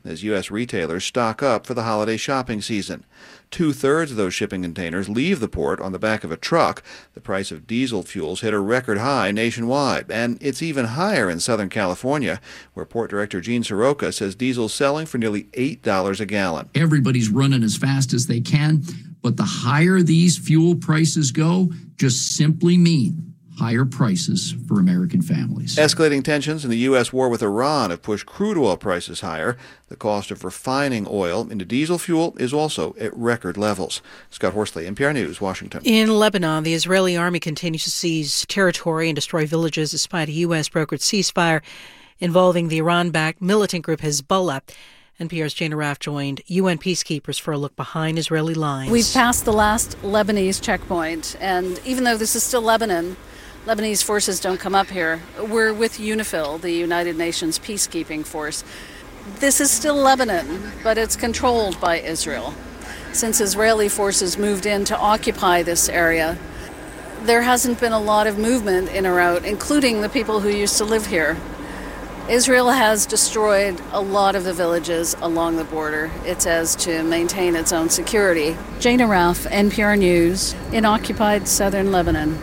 as U.S. retailers stock up for the holiday shopping season. 2/3 of those shipping containers leave the port on the back of a truck. The price of diesel fuels hit a record high nationwide, and it's even higher in Southern California, where Port Director Gene Soroka says diesel's selling for nearly $8 a gallon. Everybody's running as fast as they can, but the higher these fuel prices go, just simply mean higher prices for American families. Escalating tensions in the U.S. war with Iran have pushed crude oil prices higher. The cost of refining oil into diesel fuel is also at record levels. Scott Horsley, NPR News, Washington. In Lebanon, the Israeli army continues to seize territory and destroy villages despite a U.S.-brokered ceasefire involving the Iran-backed militant group Hezbollah. NPR's Jana Raff joined UN peacekeepers for a look behind Israeli lines. We've passed the last Lebanese checkpoint, and even though this is still Lebanon, Lebanese forces don't come up here. We're with UNIFIL, the United Nations peacekeeping force. This is still Lebanon, but it's controlled by Israel. Since Israeli forces moved in to occupy this area, there hasn't been a lot of movement in or out, including the people who used to live here. Israel has destroyed a lot of the villages along the border, it says, to maintain its own security. Jana Raff, NPR News, in occupied southern Lebanon.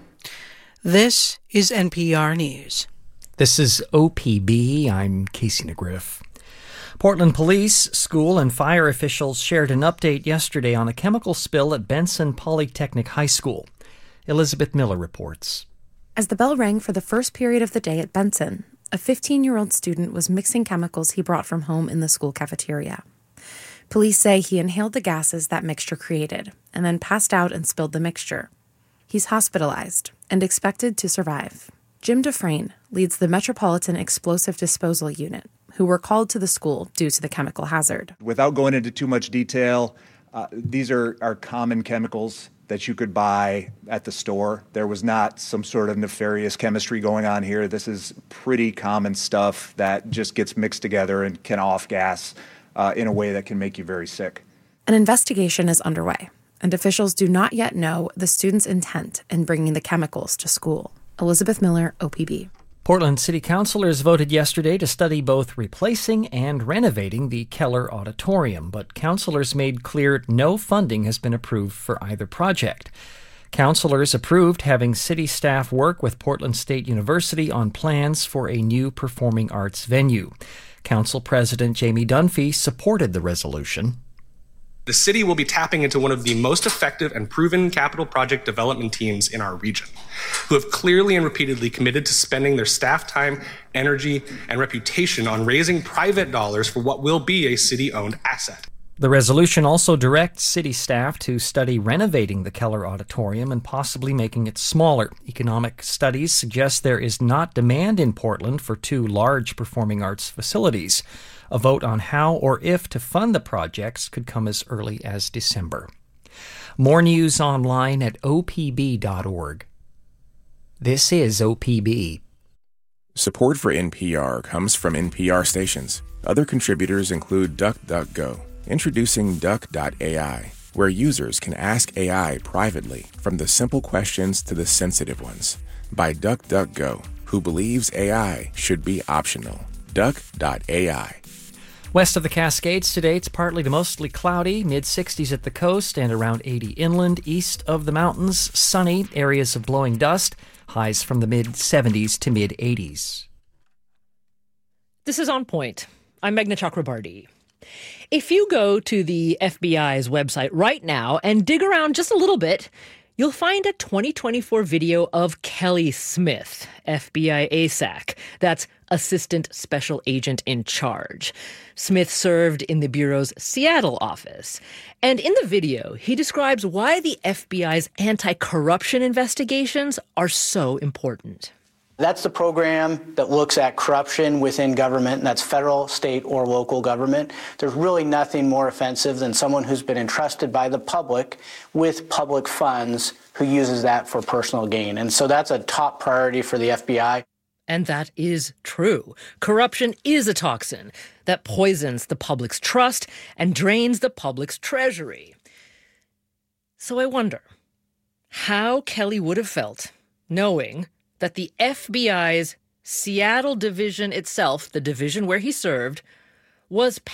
This is NPR News. This is OPB. I'm Casey Negriff. Portland police, school, and fire officials shared an update yesterday on a chemical spill at Benson Polytechnic High School. Elizabeth Miller reports. As the bell rang for the first period of the day at Benson, a 15-year-old student was mixing chemicals he brought from home in the school cafeteria. Police say he inhaled the gases that mixture created and then passed out and spilled the mixture. He's hospitalized and expected to survive. Jim Dufresne leads the Metropolitan Explosive Disposal Unit, who were called to the school due to the chemical hazard. Without going into too much detail, these are common chemicals that you could buy at the store. There was not some sort of nefarious chemistry going on here. This is pretty common stuff that just gets mixed together and can off-gas in a way that can make you very sick. An investigation is underway, and officials do not yet know the students' intent in bringing the chemicals to school. Elizabeth Miller, OPB. Portland City Councilors voted yesterday to study both replacing and renovating the Keller Auditorium, but councilors made clear no funding has been approved for either project. Councilors approved having city staff work with Portland State University on plans for a new performing arts venue. Council President Jamie Dunphy supported the resolution. The city will be tapping into one of the most effective and proven capital project development teams in our region, who have clearly and repeatedly committed to spending their staff time, energy, and reputation on raising private dollars for what will be a city-owned asset. The resolution also directs city staff to study renovating the Keller Auditorium and possibly making it smaller. Economic studies suggest there is not demand in Portland for two large performing arts facilities. A vote on how or if to fund the projects could come as early as December. More news online at opb.org. This is OPB. Support for NPR comes from NPR stations. Other contributors include DuckDuckGo. Introducing Duck.ai, where users can ask AI privately, from the simple questions to the sensitive ones. By DuckDuckGo, who believes AI should be optional. Duck.ai. West of the Cascades today, it's partly to mostly cloudy, mid-60s at the coast and around 80 inland. East of the mountains, sunny, areas of blowing dust, highs from the mid-70s to mid-80s. This is On Point. I'm Meghna Chakrabarti. If you go to the FBI's website right now and dig around just a little bit, you'll find a 2024 video of Kelly Smith, FBI ASAC. That's Assistant Special Agent in Charge. Smith served in the Bureau's Seattle office. And in the video, he describes why the FBI's anti-corruption investigations are so important. That's the program that looks at corruption within government, and that's federal, state, or local government. There's really nothing more offensive than someone who's been entrusted by the public with public funds who uses that for personal gain. And so that's a top priority for the FBI. And that is true. Corruption is a toxin that poisons the public's trust and drains the public's treasury. So I wonder how Kelly would have felt knowing that the FBI's Seattle division itself, the division where he served, was